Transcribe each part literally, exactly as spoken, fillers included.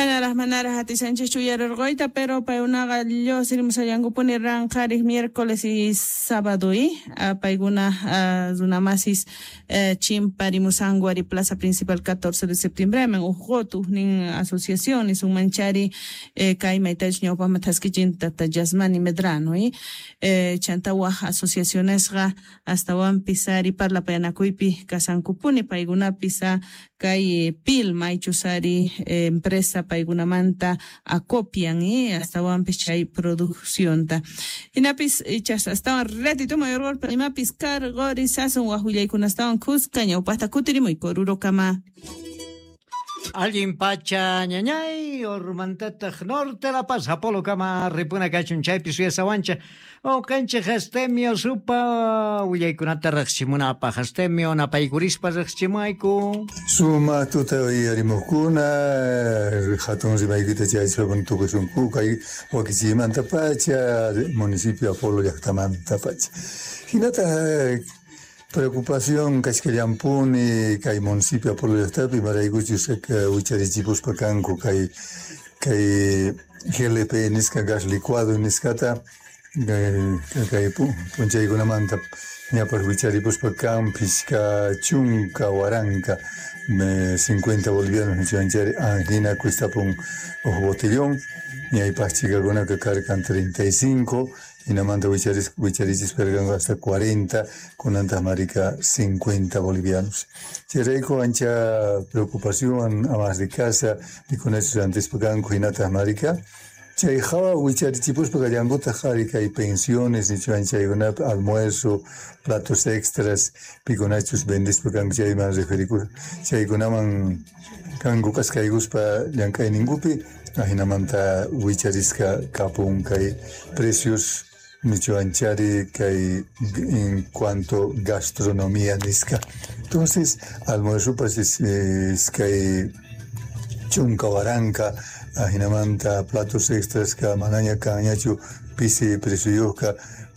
Manaras manaras ati Sánchez Chuyarorgoita, pero pa una gallo sirimos ayango ponerán caris miércoles y sábado y paiguna zunamasis chimparimusanguari plaza principal catorce de septiembre men ujotu nin asociación y un manchari kai maitach nyopa mataskichin tata Yasmani Medrano y chantawa asociaciones ga hasta wan pisari parla payanakuipi kasankupuni paiguna pisa kai pil maichusari empresa paiguna manta acopian y hasta wan pichay producción ta inapis ichas hasta ratito mayor imapis cargori sasun wahuyay kun hasta kuskaña upasta kutiri muy koruro kama Alguien pacha ñañay ormantata norte la paz apolo kama ripuna kachunchay pisuya sawancha o kancha hastemio supa uyay kunata raximuna pa hastemio na paigurispa raximayku suma tuta yarimokuna hatun zimaykita chaycha buntuku sunku kay wakijimanta pacha municipio apolo llaqtamanta pacha hinata preocupación Cascallampuni, kay municipio Apolo Llaqtapi, maraykuchusek wicharichipus pakanku kay kay G L P niska gas licuado niskata kay punchaykunamanta ñapas wicharipus pakan pishka chunka waranka cincuenta bolivianos nichuanchari angina cuestapun ojo botellón ñaypas chikakunaka karkan treinta y cinco Inamanta Wicharis, Wicharichis pergan hasta cuarenta, con antas marica cincuenta bolivianos. Chereiko ancha preocupación a más de casa, y con esos antes pagan cuinatas marica. Chayjawa Wicharichipus pagayangota jarika y pensiones, ni chuancha y una almuerzo, platos extras, piconachos vendes pagan chay más referico. Chaykunaman kangukas kaigus pa llankay ningupi, ahinamanta Wichariska kapun kay precios Michoanchari kay en cuanto gastronomía nisca. Entonces, almuerzo pues es kay chunka waranka, ahinamanta platos extras ka manaña kañachu pisi presuyoka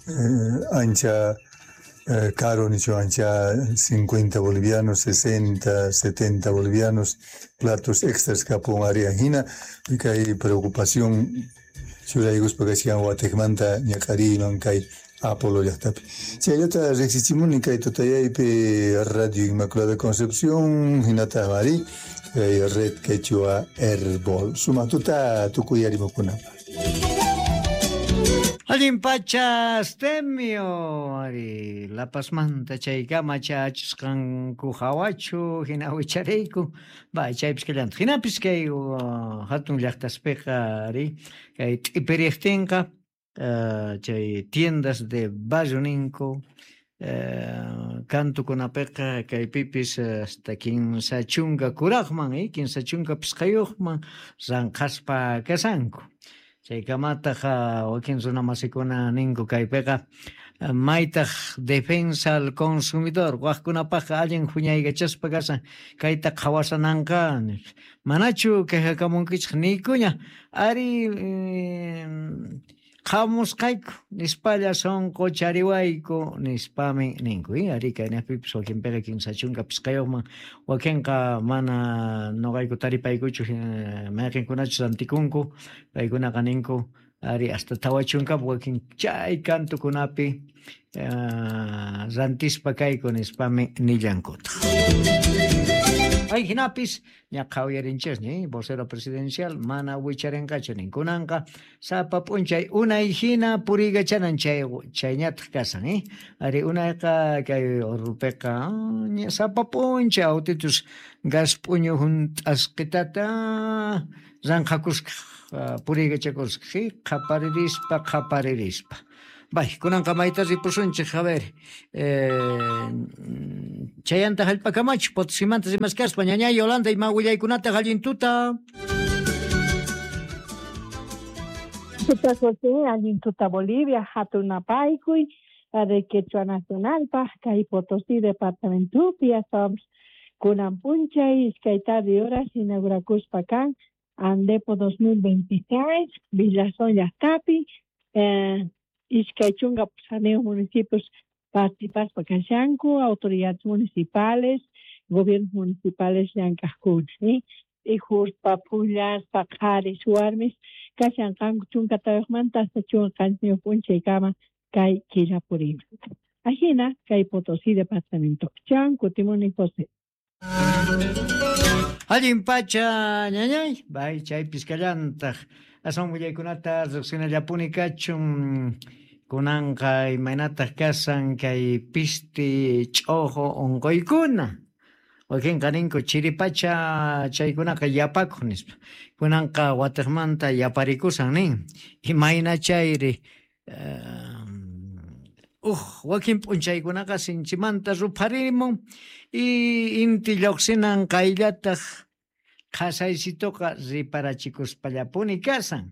ancha caro nicho ancha cincuenta bolivianos, sesenta, setenta bolivianos, platos extras ka pon ariajina y kay preocupación Churaygus pagasian watekmanta ñakariman kay Apolo Llaqtapi. Chayota rexichimuni kay tutayaypi Radio Inmaculada Concepción, hinata mari, kay Red Quechua Herbol. Sumatuta tukuyarimukunapa. Alguien pacha stemio ari la pasmanta chaykama chachkan kuhawachu hina wichareiku ba chaypiskillant hina piskay hatun llaqtaspiqa ari kay t'ipiriqtinqa chay tiendas de barrio ninku cantukunapiqa kaypipis hasta quinsa chunka kuraqman y quinsa chunka pisqayuqman ranqaspa kasanku Chaykamataqa wakin runamasikuna ninku kaypiqa maytaq defensa al consumidor waqkunapaqa allin huñaykachaspa kasan kayta qhawasananqa manachu qhakamunkichik nikuña ari qhamusqayku nispalla sonqo chariwayku nispami ninku ari kaynapipis wakinpiqa kinsa chunka pisqayuqman wakinqa mana noqayku taripaykuchu mayqinkunachu rantikunku paykunaqa ninku ari hasta tawachunka wakin chay cantukunapi rantispa kayku nispami nillankuta ay hinapis ñaqa uyarinchasña vocero presidencial mana wicharinqachu ninkunanqa sapa p'unchay unay hina puriykachanan chay chayñataq kasan eh ari unayqa kay urrupiqa sapa p'unchay autitus gas p'uñu hunt'asqitata ranqakusqa puriykachakusqa qhaparirispa qhaparirispa Bay, kunanqa mayta ripusunchik, a ver, chayanta hallp'akamachu, Potsimanta rimasqaspa, ñañay Yolanda ima willaykunata allintuta. Tuta José, allintuta Bolivia, hatunapaykuy, de Quechua Nacionalpa, kay Potosí departamentupi, hasta kunan punchay, iskay tarde horas, inaugurakuspa kan, Andepo dos mil veintiséis, Villazón Llaqtapi, eh, Iskaychunga Saneo municipios participas Pacachanco, autoridades municipales, gobiernos municipales de Ancajún, ¿sí? hijos papullas pajares warmis kashan kan chunka tawmanta hasta chunka kanyo punche kama kai Quillapuri. Ajina kai Potosí departamento. Chan kutimoni José. Allin pacha ñañay, bay chay piscallanta. Ason willaykunata ruqsinallapuni kachun kunanqa imaynataq kasan kay pisti ch'uqu unquykuna. Wakinqa ninku chiripacha chaykunaqa yapakuq nispa. Kunanqa watiqmanta yaparikusan nin. Imayna chayri uj wakin p'unchaykunaqa sinchimanta ruparimun y inti lluqsinan qayllataq qasaysituqa riparachikuspallapuni kasan.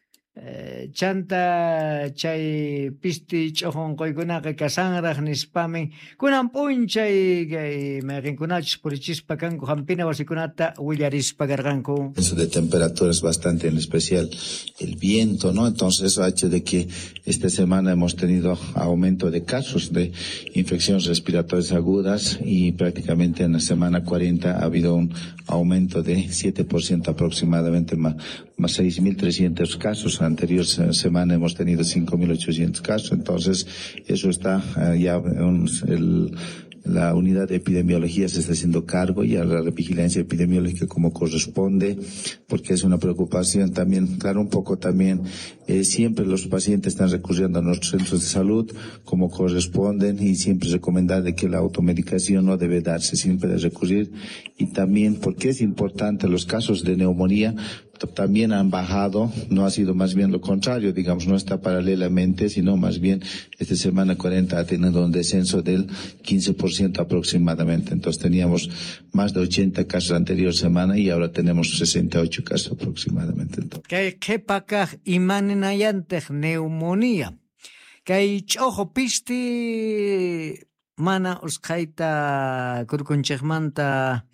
Chanta chay pisti ch'uqu unquykunaqa kasanraq nispami kunan p'unchay kay mayqinkunachus purichispa kanku hampina wasikunata willarispa karqanku. Eso de temperatura es bastante, en especial el viento, ¿no? Entonces eso ha hecho de que esta semana hemos tenido aumento de casos de infecciones respiratorias agudas y prácticamente en la semana cuarenta ha habido un aumento de siete por ciento aproximadamente, más, más seis mil trescientos casos. La anterior semana hemos tenido cinco mil ochocientos casos, entonces eso está uh, ya un, el, la unidad de epidemiología se está haciendo cargo y a la vigilancia epidemiológica como corresponde, porque es una preocupación también, claro, un poco también, eh, siempre los pacientes están recurriendo a nuestros centros de salud como corresponden y siempre recomendar de que la automedicación no debe darse, siempre de recurrir y también porque es importante los casos de neumonía también han bajado, no ha sido más bien lo contrario, digamos, no está paralelamente, sino más bien esta semana cuarenta ha tenido un descenso del quince por ciento aproximadamente. Entonces teníamos más de ochenta casos la anterior semana y ahora tenemos sesenta y ocho casos aproximadamente. ¿Qué qué pakaj imaninayantaj neumonía? ¿Qué ojo pisti mana usqayta kurkunchikmanta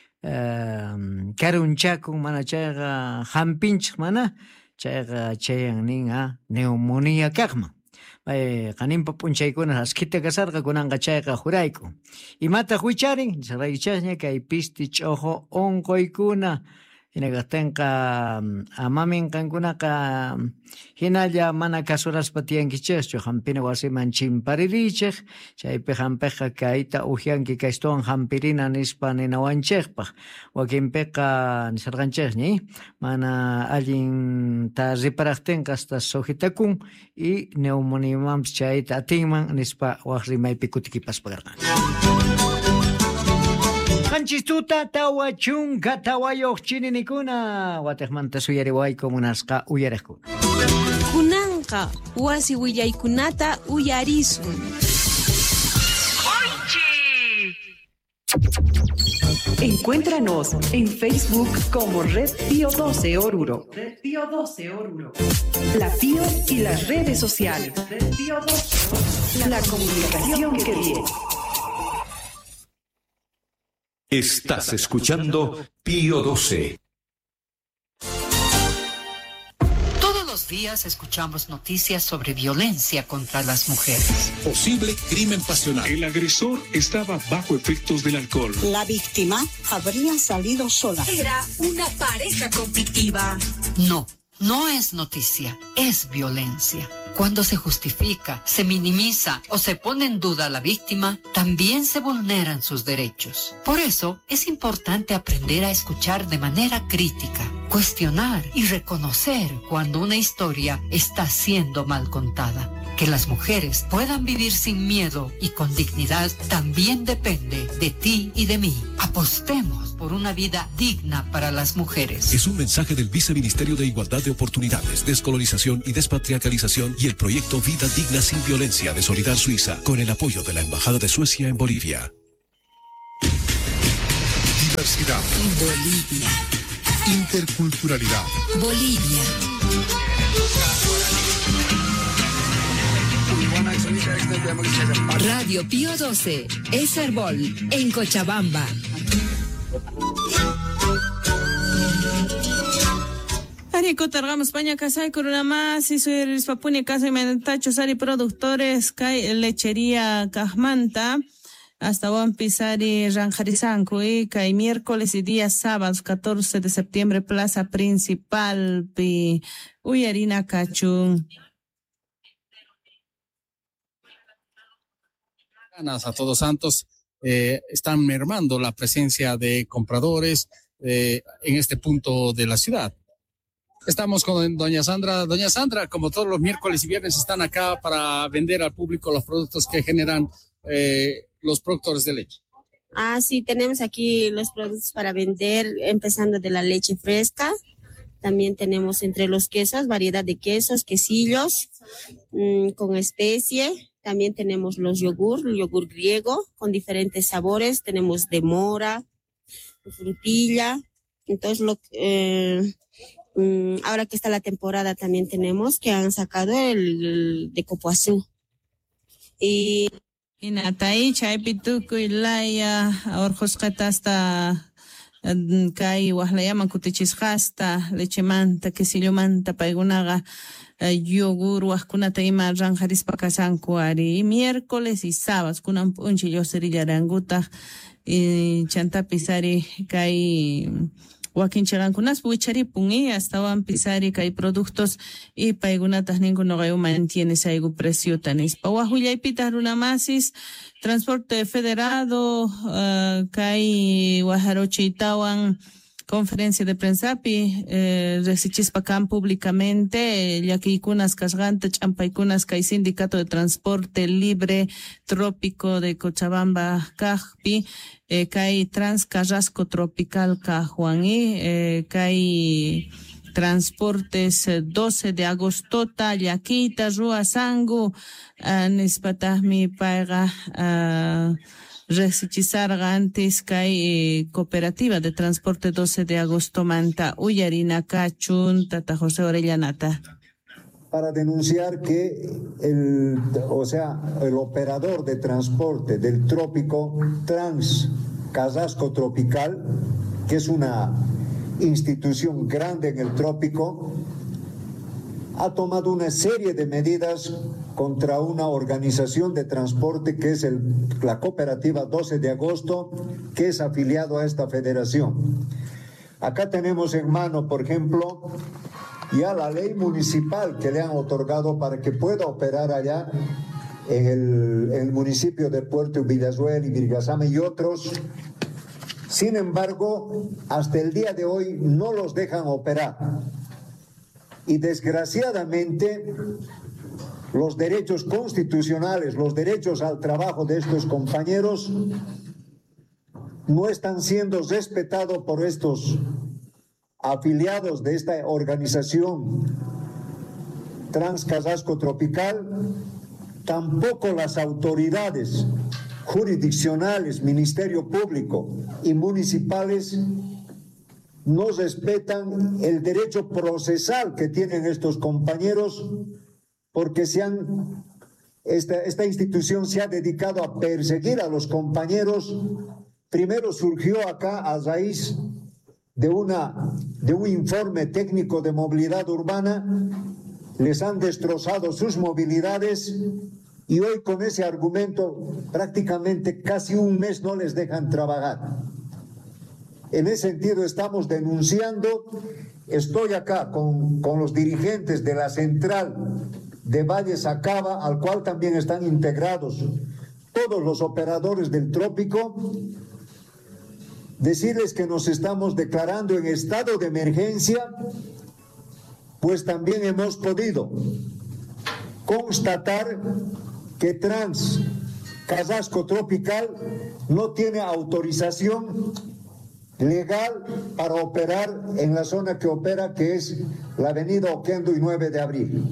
Uh, karunchakun mana chayqa hampinchik mana chayqa chayan ninga neumonía kaqman. Ay qaninpa p'unchaykuna askhita kasarqa kunanqa chayqa jurayku. Imata huicharin saraychaqña kay pisti ch'uqu unquykuna hinaqatinqa amamin qankunaqa hinalla mana kasuraspa tiyankichikchu hampina wasiman chimparirichik chaypi hampiqa kayta ujianki kaystuwan hampirina nispa ninawanchikpaq wakinpiqa nisarqanchikñi mana allinta riparaqtinqa hasta sujitakun y neumoniamanpis chayta atinman nispa waq rimaypi kutikipaspa karqan. Kanchistuta tawa chunka tawayoq chininikuna watiqmanta suyariwayku munasqa uyariqkuna. Kunanqa wasi willaykunata uyarisun. Encuéntranos en Facebook como Red Pío doce Oruro. Red Pío doce Oruro. La Pío y las redes sociales. Red Pío doce. La comunicación que viene. Estás escuchando Pío doce. Todos los días escuchamos noticias sobre violencia contra las mujeres. Posible crimen pasional. El agresor estaba bajo efectos del alcohol. La víctima habría salido sola. Era una pareja conflictiva. No, no es noticia, es violencia. Cuando se justifica, se minimiza o se pone en duda a la víctima, también se vulneran sus derechos. Por eso, es importante aprender a escuchar de manera crítica, cuestionar y reconocer cuando una historia está siendo mal contada. Que las mujeres puedan vivir sin miedo y con dignidad también depende de ti y de mí. Apostemos por una vida digna para las mujeres. Es un mensaje del Viceministerio de Igualdad de Oportunidades, Descolonización y Despatriarcalización y el proyecto Vida Digna Sin Violencia de Solidar Suiza, con el apoyo de la Embajada de Suecia en Bolivia. Diversidad. Bolivia. Interculturalidad. Bolivia. Radio Pío doce, es Arbol, en Cochabamba. Arico targamos España Casay Corona más y soy Rispapuni Casa y Mentacho Sari Productores Kai Lechería Cajmanta. hasta Juan Pisari Ranjarisanco y que miércoles y día sábado catorce de septiembre Plaza Principal pi Uyarina Cachún. A Todos Santos eh, están mermando la presencia de compradores eh, en este punto de la ciudad. Estamos con doña Sandra. Doña Sandra, como todos los miércoles y viernes, están acá para vender al público los productos que generan eh, los productores de leche. Ah, sí, tenemos aquí los productos para vender, empezando de la leche fresca. También tenemos entre los quesos, variedad de quesos, quesillos mmm, con especie. También tenemos los yogur, el yogur griego con diferentes sabores. Tenemos de mora, de frutilla. Entonces, lo eh, Mm, ahora que está la temporada también tenemos que han sacado el, el de copoazú. Y Inatai, Chaipitu, Ilaya, Orjoscata hasta Kai, Wahlayaman, Kutichishasta, leche manta, quesillo manta, paigunaga, yogur, Waskunata ima, Ranjaris Pacasancuari, y miércoles y sábados, Kunan Punchi, Yoserilla Ranguta, y Chantapisari, Kai. Joaquín Chagankunas, Buichari Pungi, estaban pisari que hay productos y paigunatas ninguno gayo mantiene saigu precio tanis. Pawahuya y pitaruna masis, transporte federado, uh, kai Guajaroche Tawan, conferencia de prensa, pi, eh, recichispacan públicamente, ya que ikunas casgante, champaikunas kai sindicato de transporte libre trópico de Cochabamba, Cajpi, eh, kai trans carrasco tropical Cajuaní, eh, kai transportes eh, doce de agosto, Yaquita, Rua Sangu, uh, Nispatahmi Paiga, uh, Resichisarga antes que cooperativa de transporte doce de agosto Manta, Uyarina Cachún, Tata José Orellanata. Para denunciar que el, o sea, el operador de transporte del trópico Trans Carrasco Tropical, que es una institución grande en el trópico, ha tomado una serie de medidas contra una organización de transporte que es el, la cooperativa doce de agosto, que es afiliado a esta federación. Acá tenemos en mano, por ejemplo, ya la ley municipal que le han otorgado para que pueda operar allá en el, en el municipio de Puerto Villazuel y Virgasame y otros. Sin embargo, hasta el día de hoy no los dejan operar. Y desgraciadamente, los derechos constitucionales, los derechos al trabajo de estos compañeros no están siendo respetados por estos afiliados de esta organización Transcarrasco Tropical. Tampoco las autoridades jurisdiccionales, Ministerio Público y municipales no respetan el derecho procesal que tienen estos compañeros, porque se han, esta, esta institución se ha dedicado a perseguir a los compañeros. Primero surgió acá a raíz de, una, de un informe técnico de movilidad urbana, les han destrozado sus movilidades y hoy con ese argumento prácticamente casi un mes no les dejan trabajar. En ese sentido estamos denunciando. Estoy acá con, con los dirigentes de la central de Valle Sacaba, al cual también están integrados todos los operadores del trópico. Decirles que nos estamos declarando en estado de emergencia, pues también hemos podido constatar que Trans Carrasco Tropical no tiene autorización legal para operar en la zona que opera, que es la avenida Oquendo y nueve de abril.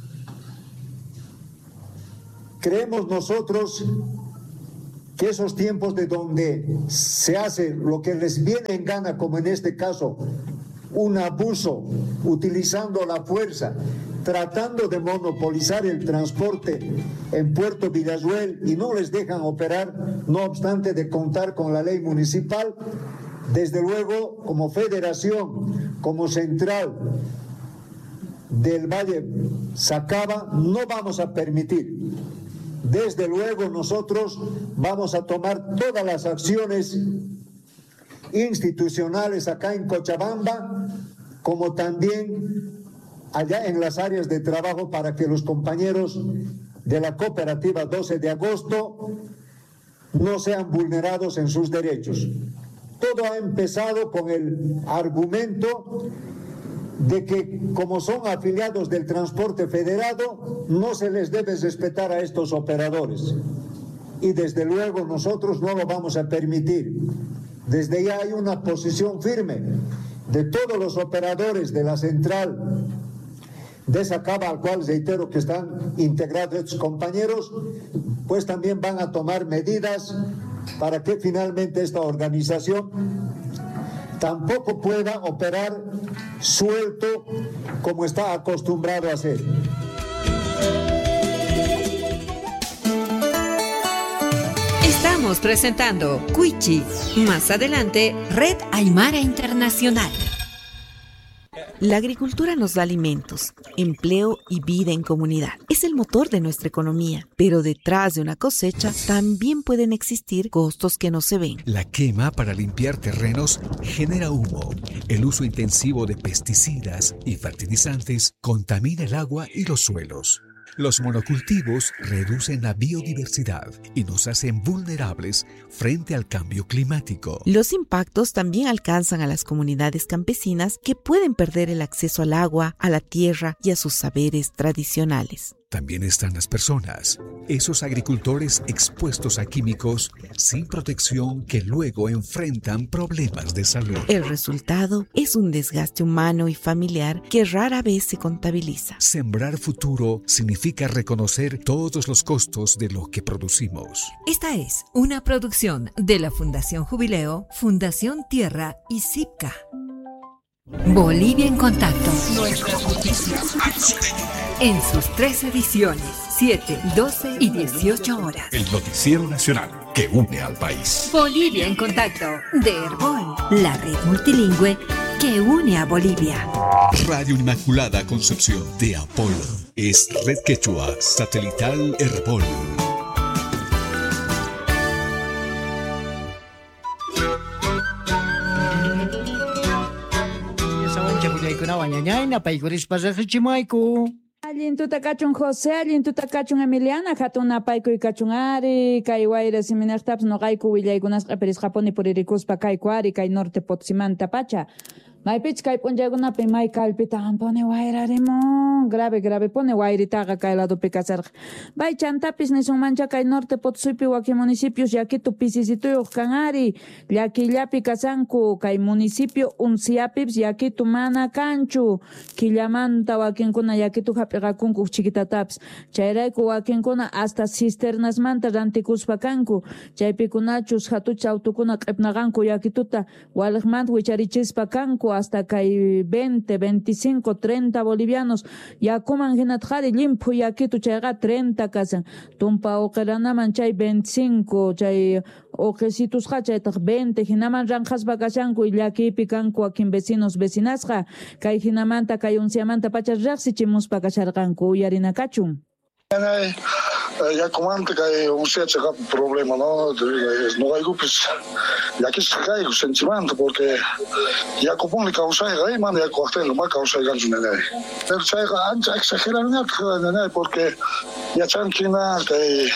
Creemos nosotros que esos tiempos de donde se hace lo que les viene en gana, como en este caso, un abuso, utilizando la fuerza, tratando de monopolizar el transporte en Puerto Villazuel y no les dejan operar, no obstante de contar con la ley municipal. Desde luego, como federación, como central del Valle Sacaba, no vamos a permitir desde luego nosotros vamos a tomar todas las acciones institucionales acá en Cochabamba, como también allá en las áreas de trabajo, para que los compañeros de la cooperativa doce de agosto no sean vulnerados en sus derechos. Todo ha empezado con el argumento de que, como son afiliados del transporte federado, no se les debe respetar a estos operadores. Y desde luego nosotros no lo vamos a permitir. Desde ya hay una posición firme de todos los operadores de la central de esa cava, al cual reitero que están integrados estos compañeros, pues también van a tomar medidas para que finalmente esta organización tampoco pueda operar suelto como está acostumbrado a hacer. Estamos presentando Cuichi. Más adelante, Red Aymara Internacional. La agricultura nos da alimentos, empleo y vida en comunidad. Es el motor de nuestra economía, pero detrás de una cosecha también pueden existir costos que no se ven. La quema para limpiar terrenos genera humo. El uso intensivo de pesticidas y fertilizantes contamina el agua y los suelos. Los monocultivos reducen la biodiversidad y nos hacen vulnerables frente al cambio climático. Los impactos también alcanzan a las comunidades campesinas, que pueden perder el acceso al agua, a la tierra y a sus saberes tradicionales. También están las personas, esos agricultores expuestos a químicos sin protección que luego enfrentan problemas de salud. El resultado es un desgaste humano y familiar que rara vez se contabiliza. Sembrar futuro significa reconocer todos los costos de lo que producimos. Esta es una producción de la Fundación Jubileo, Fundación Tierra y Cipca. Bolivia en Contacto. Nuestras noticias en sus tres ediciones, siete, doce y dieciocho horas. El noticiero nacional que une al país. Bolivia en Contacto, de Herbol, la red multilingüe que une a Bolivia. Radio Inmaculada Concepción de Apolo es Red Quechua Satelital Herbol. Allintuta kachun José, allintuta kachun Emiliana, hatuna payku y kachunari, kay wayra siminartaps no gayku willaykunas qapirisqapuni puririkuspa kayku ari, kay norte potsimanta pacha. Maypich kay punchaykunapi may kalpitahan pone wayrarimo, grave grave pone wayritaqa kay ladopi kasarqa. Bay chantapis nisunmancha kay norte potsuypi waki municipios yakitu pisisituyuq kan ari, llakillapi kasanku kay municipio unciapips yakitu mana kanchu, killamanta wakinkuna yakitu hapiqakunku chiquitataps. Chayrayku wakinkuna hasta cisternasmanta rantikuspa kanku, chaypikunachus hatucha autukuna q'ipnaqanku yakituta walqmanta wicharichispa kanku, hasta kay veinte, veinticinco, treinta bolivianos yakuman hinatqari limpu yakitu chayqa treinta kasan, tumpa uqiranaman chay veinticinco, chay uqisitusqa chaytaq veinte, hinaman ranqaspa kashanku llakipi kanku wakin vecinos vecinasqa, kay hinamanta kay unciamanta pacha riqsichimuspa kasharqanku, uyarina kachun. Ya comante que un cierto problema, ¿no? No hay grupos, ya que se cae el sentimiento, porque ya como le causa ahí, man, ya corté lo más causa el gancho, nene. Pero se ha exagerado, nene, porque ya chanquina que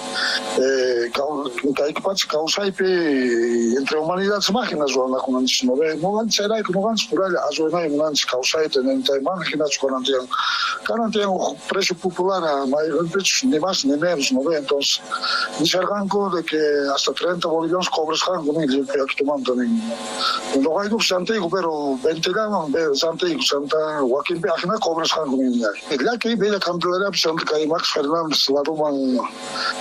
que hay que pasar causa y entre humanidades máquinas, o la comunidad no ve, no van a ser ahí, no van a por allá, a no hay una causa y tener máquinas con antiguo, con antiguo precio popular, ni más ni menos, ¿no ve? Entonces, dice el rango de que hasta treinta bolivianos cobres rango, ¿no? Y que tomando ni no hay grupos antiguos, pero veinte ganan, ves antiguos, Santa Joaquín Página cobres rango, ni ya que ve la cantidad de Santa Calle Max Fernández, la Roma,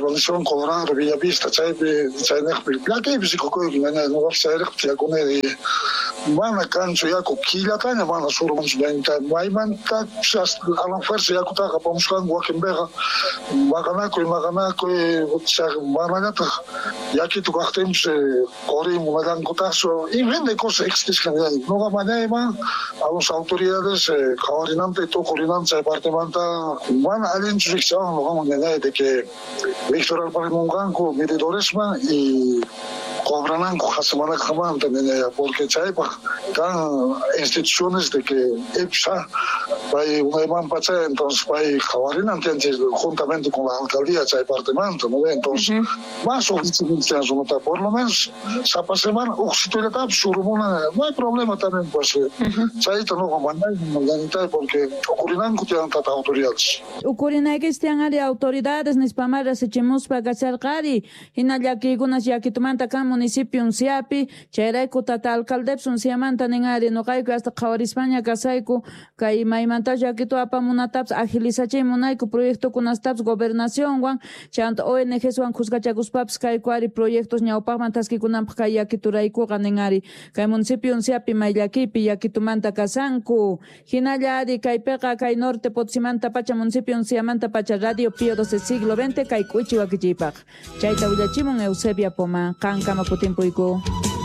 Urbanización Colorado, Villavista, Chaype, Chaynekpi, Plaki, Pisicocoy, Nene, no va a ser, Tiacone de Mana Cancho, Yaco, Quilataña, Mana Surmans, Venta, Maimanta, a la fuerza, Yacutaca, Pomscan, Wakimberga, Maganaco y Maganaco, Mananata, Yaki tu Cartems, Corim, Madan Cotazo, y vende cosas exquisitas. No va mañana a las autoridades, Cabarinante, Tocorinante, Departamento, van a la instrucción, no vamos a de que Víctor Alpare Munganco, Mididoresma y Cobrananco, Hasemana Jamán también, porque Chaipa, están instituciones de que EPSA, hay una imán pacha, entonces hay Cabarinante, juntamente con la alcaldía, Chay Departamento, ¿no? Entonces, más oficialmente, por lo menos, esa semana, oxitoleta, surumona, no hay problema también, pues, Chayita no como nada, porque Ucurinanco tienen tantas autoridades. Ucurinanco tienen autoridades, Nispamara se chemos para Gachargari, Hinayaki, Gunas Yakitumanta, acá municipio un siapi, Chayraiku tata alcaldeps un siamanta nengari, no caigo hasta Cabarispaña, Casaiku, Kai Maimanta Yakito Apamunataps, Agilisache Monaiku, proyecto con Astaps, gobernación, Juan, Chant O N Gs, Juan Cuscachaguspaps, Kaikwari, proyectos Ñaupamantaski Kunampa Yakituraiku, Ganengari, Kai municipio un siapi, Maylakipi, Yakitumanta Casanku, Hinayari, Kai Pega, Kai Norte, Potsimanta Pacha, municipio un siamanta Pacha, Radio Pío doce siglo veinte, Kai Cuichi Wakichipak, Chaita Willachimon, Eusebia Poma, Kankama Putimpuiku.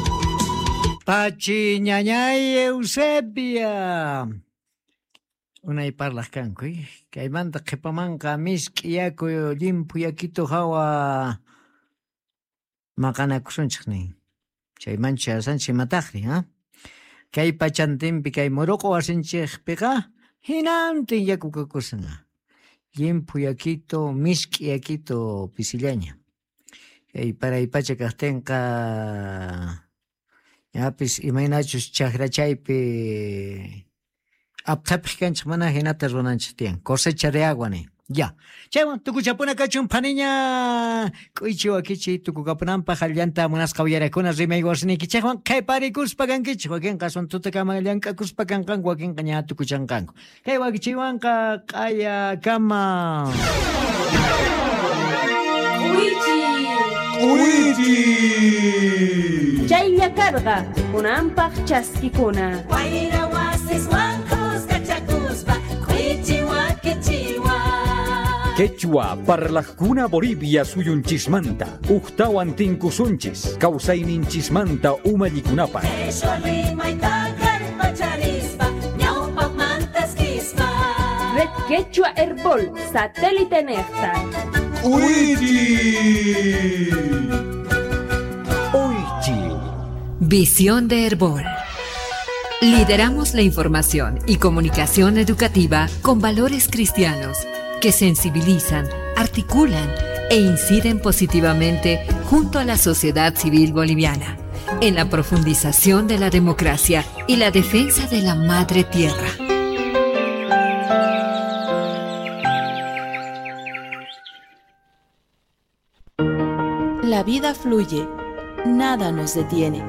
Pachi ñañay Eusebia. Una y parlas canco, ¿eh? Que hay manta que pamanca miskiaco limpu yakito hawa macana kusunchni. Chay mancha sanchi matajri, ¿ah? Que hay pachantempi que hay moroko asenchej pega, hinante yakuka kusanga. Limpu yakito miski yakito pisillaña. Y para y pacha castenca ya pues imaginachos chagrachaype aptapicanch mana hinata runanch tian cosecha de agua ni ya chama tukuchapuna kachun paniña kuichiwa kichi tukukapunampa hallanta munas kawyarakunas rimaygosni kichaqwan kay parikuspa kankichik wakin kason tutakama llankakuspa kankan wakin kaña tukuchankanku kay wakichiwanka kaya kama Uiti Chaylla carga kunampaq chaskikuna Wayra wasis wankos kachakuspa Quichiwa kichiwa Quechua parlaqkuna Bolivia suyunchismanta Uqtawan tinkusunchis Kawsayninchismanta umallikunapa Eso rimayta karpacharispa Ñawpaq mantaskispa Red Quechua Herbol Satélite Nectar Uiti Visión de Herbol. Lideramos la información y comunicación educativa con valores cristianos que sensibilizan, articulan e inciden positivamente junto a la sociedad civil boliviana en la profundización de la democracia y la defensa de la madre tierra. La vida fluye, nada nos detiene.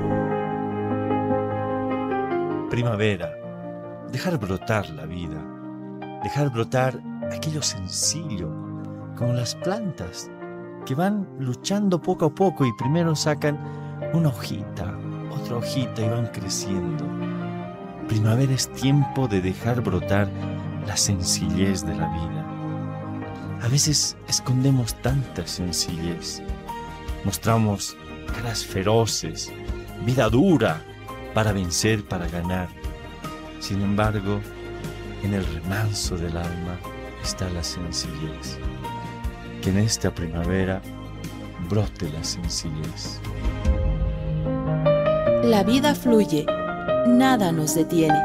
Primavera, dejar brotar la vida, dejar brotar aquello sencillo, como las plantas que van luchando poco a poco y primero sacan una hojita, otra hojita y van creciendo. Primavera es tiempo de dejar brotar la sencillez de la vida. A veces escondemos tanta sencillez, mostramos caras feroces, vida dura, para vencer, para ganar. Sin embargo, en el remanso del alma está la sencillez. Que en esta primavera brote la sencillez. La vida fluye, nada nos detiene.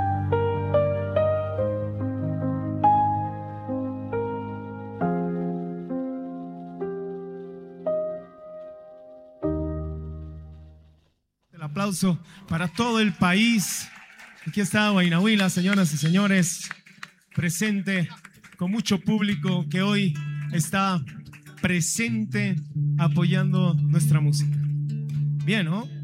Aplauso para todo el país. Aquí está Huaynahuila, señoras y señores, presente con mucho público que hoy está presente apoyando nuestra música. Bien, ¿no?